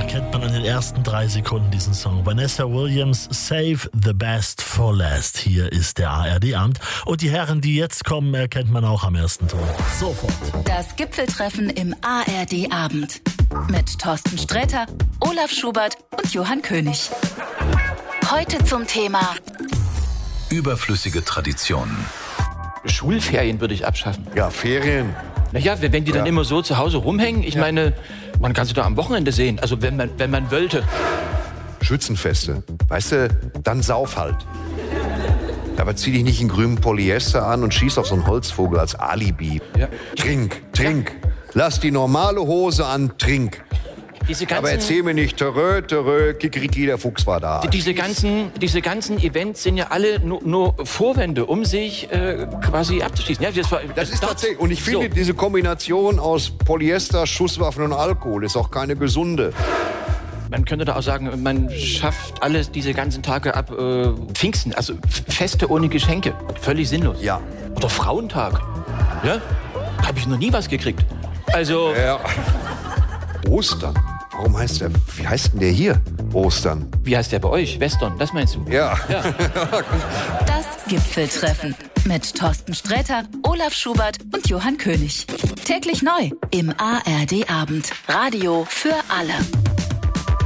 Kennt man an den ersten 3 Sekunden diesen Song. Vanessa Williams, Save the Best for Last. Hier ist der ARD-Abend. Und die Herren, die jetzt kommen, erkennt man auch am ersten Ton. Sofort. Das Gipfeltreffen im ARD-Abend. Mit Thorsten Sträter, Olaf Schubert und Johann König. Heute zum Thema überflüssige Traditionen. Schulferien würde ich abschaffen. Ja, Ferien. Naja, wenn die dann immer so zu Hause rumhängen, ich meine, man kann sie doch am Wochenende sehen, also wenn man wollte. Schützenfeste. Weißt du, dann sauf halt. Aber zieh dich nicht in grünen Polyester an und schieß auf so einen Holzvogel als Alibi. Ja. Trink. Lass die normale Hose an, trink. Aber erzähl mir nicht, törö, Kikeriki, der Fuchs war da. Diese ganzen Events sind ja alle nur Vorwände, um sich quasi abzuschießen. Ja, das ist tatsächlich. Und ich finde, diese Kombination aus Polyester, Schusswaffen und Alkohol ist auch keine gesunde. Man könnte da auch sagen, man schafft alles diese ganzen Tage ab Pfingsten, also Feste ohne Geschenke. Völlig sinnlos. Ja. Oder Frauentag. Ja? Da habe ich noch nie was gekriegt. Also. Ja. Ostern. Wie heißt denn der hier? Ostern. Wie heißt der bei euch? Western, das meinst du? Ja. Das Gipfeltreffen mit Thorsten Sträter, Olaf Schubert und Johann König. Täglich neu im ARD-Abend. Radio für alle.